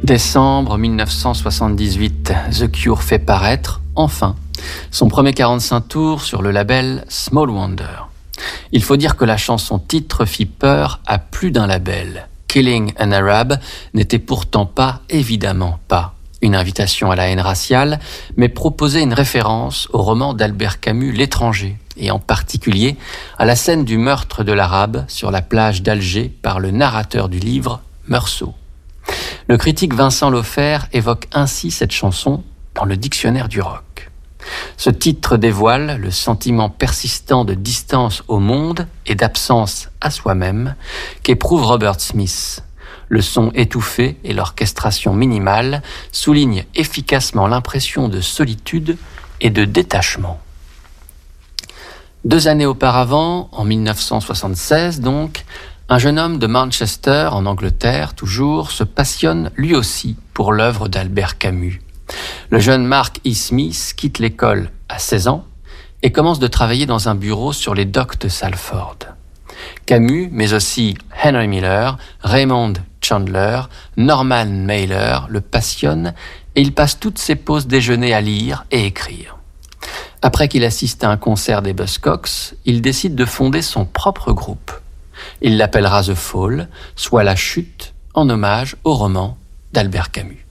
Décembre 1978, The Cure fait paraître, enfin, son premier 45 tours sur le label Small Wonder. Il faut dire que la chanson titre fit peur à plus d'un label. Killing an Arab n'était pourtant pas, évidemment pas, une invitation à la haine raciale, mais proposait une référence au roman d'Albert Camus, L'étranger, et en particulier à la scène du meurtre de l'Arabe sur la plage d'Alger par le narrateur du livre, Meursault. Le critique Vincent Laufer évoque ainsi cette chanson dans le dictionnaire du rock. Ce titre dévoile le sentiment persistant de distance au monde et d'absence à soi-même qu'éprouve Robert Smith. Le son étouffé et l'orchestration minimale soulignent efficacement l'impression de solitude et de détachement. 2 années auparavant, en 1976 donc, un jeune homme de Manchester, en Angleterre toujours, se passionne lui aussi pour l'œuvre d'Albert Camus. Le jeune Mark E. Smith quitte l'école à 16 ans et commence de travailler dans un bureau sur les docks de Salford. Camus, mais aussi Henry Miller, Raymond Chandler, Norman Mailer le passionnent et il passe toutes ses pauses déjeuner à lire et écrire. Après qu'il assiste à un concert des Buzzcocks, il décide de fonder son propre groupe. Il l'appellera The Fall, soit la chute, en hommage au roman d'Albert Camus.